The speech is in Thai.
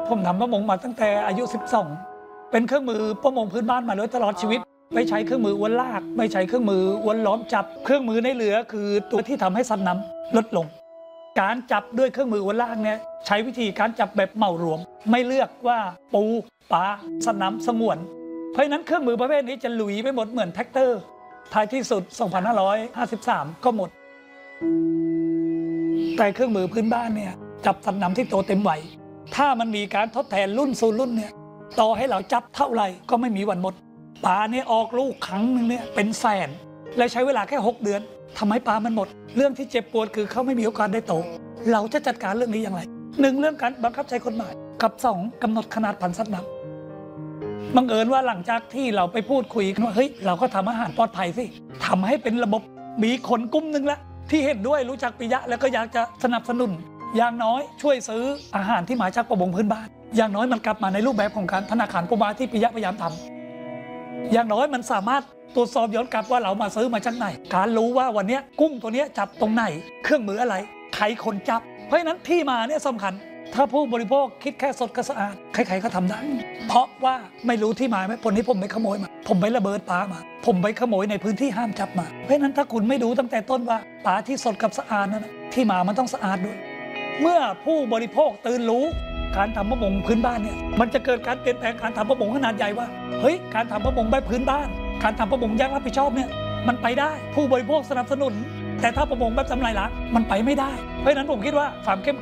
ผมทำประมงมาตั้งแต่อายุ12เป็นเครื่องมือประมงพื้นบ้านมาโดยตลอดชีวิตไม่ใช้เครื่องมืออวนลากไม่ใช้เครื่องมืออวนล้อมจับเครื่องมือในเรือคือตัวที่ทำให้สัตว์น้ำลดลงการจับด้วยเครื่องมืออวนลากเนี่ยใช้วิธีการจับแบบเหมารวมไม่เลือกว่าปูปลาสัตว์น้ำสงวนเพราะฉะนั้นเครื่องมือประเภทนี้จะหลุยไปหมดเหมือนแท็กเตอร์ท้ายที่สุด2553ก็หมดแต่เครื่องมือพื้นบ้านเนี่ยจับสัตว์น้ำที่โตเต็มวัยถ้ามันมีการทดแทนรุ่นสู่รุ่นเนี่ยต่อให้เราจับเท่าไหร่ก็ไม่มีวันหมดปลาเนี่ยออกลูกครั้งนึงเนี่ยเป็นแสนและใช้เวลาแค่6 เดือนทำให้ปลามันหมดเรื่องที่เจ็บปวดคือเขาไม่มีโอกาสได้โตเราจะจัดการเรื่องนี้อย่างไร1เรื่องการบังคับใช้กฎหมายกับ2กำหนดขนาดพันธุ์สัตว์น้ำบังเอิญว่าหลังจากที่เราไปพูดคุยกันว่าเฮ้ยเราก็ทำอาหารปลอดภัยสิทำให้เป็นระบบมีคนกลุ่มนึงละที่เห็นด้วยรู้จักปิยะแล้วก็อยากจะสนับสนุนอย่างน้อยช่วยซื้ออาหารที่มาจากประมงพื้นบ้านอย่างน้อยมันกลับมาในรูปแบบของการธนาคารปูม้าที่ปิยะพยายามทำอย่างน้อยมันสามารถตรวจสอบย้อนกลับว่าเรามาซื้อมาจากไหนการรู้ว่าวันนี้กุ้งตัวนี้จับตรงไหนเครื่องมืออะไรใครคนจับเพราะฉะนั้นที่มาเนี่ยสำคัญถ้าผู้บริโภคคิดแค่สดก็สะอาดใครๆก็ทำได้เพราะว่าไม่รู้ที่มาไหมคนนี้ผมไปขโมยมาผมไประเบิดปลามาผมไปขโมยในพื้นที่ห้ามจับมาเพราะฉะนั้นถ้าคุณไม่รู้ตั้งแต่ต้นว่าปลาที่สดกับสะอาดนั้นที่มามันต้องสะอาดด้วยเมื่อผู้บริโภคตื่นรู้การทำประมงพื้นบ้านเนี่ยมันจะเกิดการเปลี่ยนแปลงการทำประมงขนาดใหญ่ว่าเฮ้ยการทำประมงแบบพื้นบ้านการทำประมงอย่างรับผิดชอบเนี่ยมันไปได้ผู้บริโภคสนับสนุนแต่ถ้าประมงแบบทำลายล้างมันไปไม่ได้เพราะฉะนั้นผมคิดว่าความเข้ม